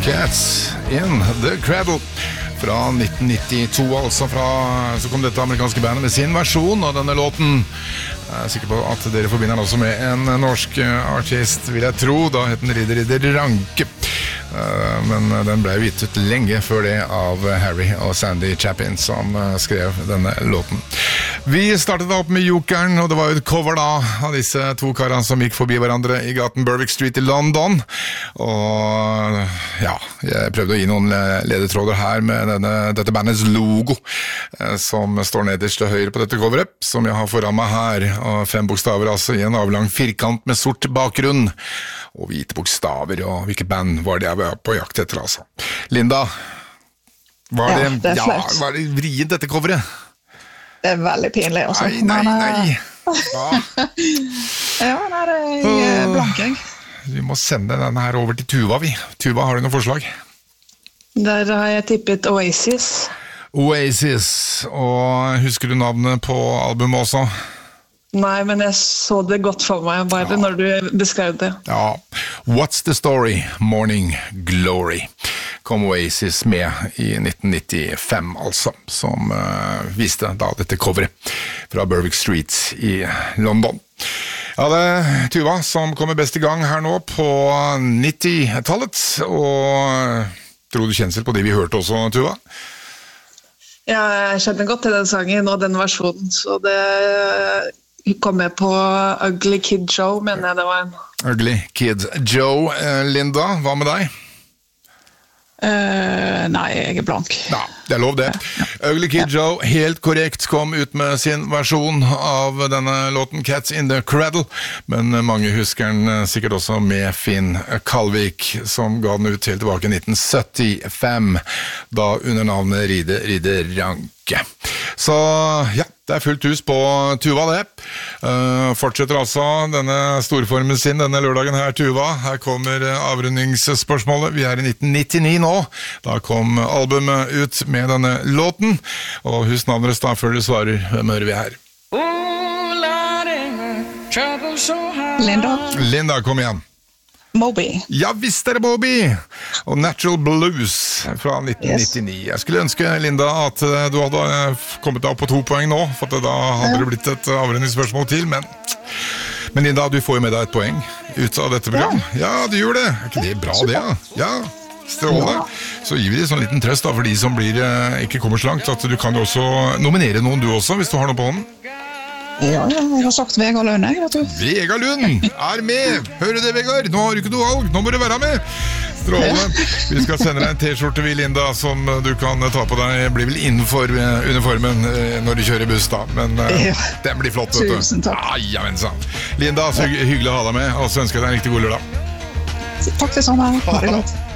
Cats in the Cradle fra 1992, altså så kom dette amerikanske bandet med sin versjon av denne låten. Jeg er sikker på at dere forbinder den også med en norsk artist, vil jeg tro. Da het den Ridder Ranke. Men den ble gitt ut lenge før det av Harry og Sandy Chapin som skrev denne låten. Vi startet opp med Jokeren, og det var jo et cover da av disse to karene som gikk forbi hverandre i gaten Berwick Street i London. Og ja, jeg prøvde å gi noen ledetråder her med dette bandets logo som står nederst til høyre på dette coveret, som jeg har foran meg her, og 5 bokstaver altså i en avlang firkant med sort bakgrunn og hvite bokstaver, og hvilket band var det jeg var på jakt etter altså. Linda, var det vrient dette coveret? Det er veldig pinlig også. Nei. Ja, det er blanking. Vi må sende denne her over til Tuva, vi. Tuva, har du noen forslag? Der har jeg tippet Oasis. Oasis, og husker du navnet på albumet også? Nei, men jeg så det godt for meg, bare når du beskrev det. Ja, What's the Story? Morning Glory kom Oasis med i 1995, altså, som viste da dette coveret fra Berwick Street i London. Ja, det er Tuva som kommer best i gang her nå på 90-tallet, og tror du kjensel på det vi hørte også, Tuva? Ja, jeg kjenner godt til den sangen og den versjonen, så det kom med på Ugly Kid Joe, mener jeg det var en. Ugly Kid Joe. Linda, hva med deg? Nei, jeg er blank. Ja, det er lov det. Ugly Kid Joe, helt korrekt, kom ut med sin versjon av denne låten Cats in the Cradle, men mange husker den sikkert også med Finn Kalvik, som ga den ut helt tilbake i 1975, da under navnet Ridder Ranke. Så ja, det er fullt hus på Tuva det. Fortsetter altså denne storformen sin denne lørdagen her, Tuva. Her kommer avrundingsspørsmålet. Vi er i 1999 nå. Da kom albumet ut med denne låten. Og husk navnet deres da før du svarer. Hvem hører vi her? Linda, kom igjen. Moby. Ja, visst er det Moby! Og Natural Blues fra 1999. Jeg skulle ønske, Linda, at du hadde kommet deg opp på 2 poeng nå, for da hadde det blitt et avrundingsspørsmål til, men Linda, du får jo med deg et poeng ut av dette programmet. Ja, du gjør det! Er ikke det bra det, da? Ja, strålende. Så gir vi det sånn liten trøst da, for de som ikke kommer så langt, at du kan jo også nominere noen du også, hvis du har noe på hånden. Ja, jeg har sagt Vegard Lund, jeg vet du. Vegard Lund er med! Hører du det, Vegard? Nå har du ikke noe valg, nå må du være med! Strålende. Vi skal sende deg en t-skjorte, Linda, som du kan ta på deg. Blir vel innenfor uniformen når du kjører buss da, men den blir flott, vet du. Tusen takk. Ja, Linda, så hyggelig å ha deg med, og så ønsker jeg deg en riktig god lørdag. Takk det samme, ha det godt.